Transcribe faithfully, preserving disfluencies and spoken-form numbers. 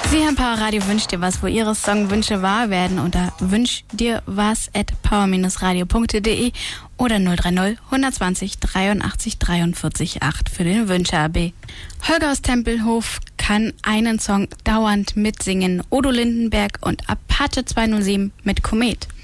Sie haben Power Radio Wünsch dir was, wo Ihre Songwünsche wahr werden unter wünsch dir was at power radio punkt de oder null drei null hundertzwanzig dreiundachtzig dreiundvierzig acht für den Wünsche A B. Holger aus Tempelhof kann einen Song dauernd mitsingen. Odo Lindenberg und Apache zweihundertsieben mit Komet.